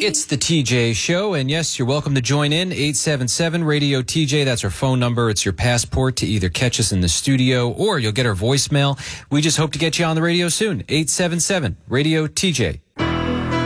It's the TJ Show, and yes, you're welcome to join in. 877-RADIO-TJ, that's our phone number. It's your passport to either catch us in the studio or you'll get our voicemail. We just hope to get you on the radio soon. 877-RADIO-TJ.